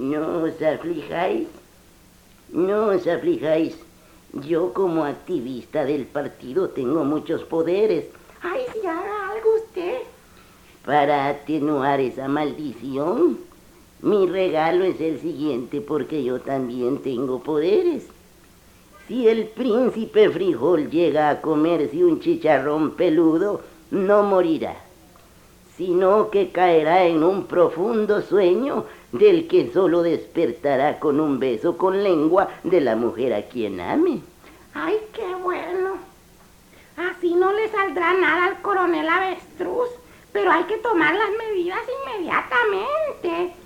No os aflijáis, no os aflijáis. Yo como activista del partido tengo muchos poderes. Ay, si haga algo usted. Para atenuar esa maldición, mi regalo es el siguiente porque yo también tengo poderes. Si el príncipe Frijol llega a comerse un chicharrón peludo, no morirá, sino que caerá en un profundo sueño del que solo despertará con un beso con lengua de la mujer a quien ame. Ay, qué bueno. Así no le saldrá nada al coronel Avestruz, pero hay que tomar las medidas inmediatamente.